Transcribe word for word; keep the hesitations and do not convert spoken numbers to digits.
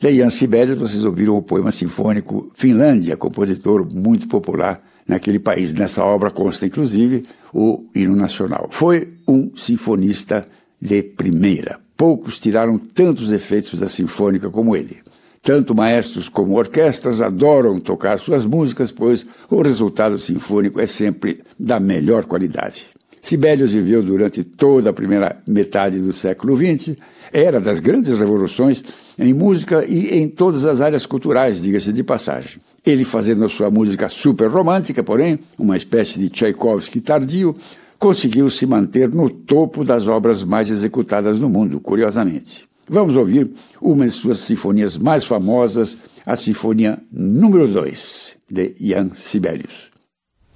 De Jan Sibelius, vocês ouviram o poema sinfônico Finlândia, compositor muito popular naquele país. Nessa obra consta, inclusive, o hino nacional. Foi um sinfonista de primeira. Poucos tiraram tantos efeitos da sinfônica como ele. Tanto maestros como orquestras adoram tocar suas músicas, pois o resultado sinfônico é sempre da melhor qualidade. Sibelius viveu durante toda a primeira metade do século vinte, era das grandes revoluções em música e em todas as áreas culturais, diga-se de passagem. Ele, fazendo a sua música super romântica, porém, uma espécie de Tchaikovsky tardio, conseguiu se manter no topo das obras mais executadas no mundo, curiosamente. Vamos ouvir uma de suas sinfonias mais famosas, a Sinfonia número dois, de Jan Sibelius.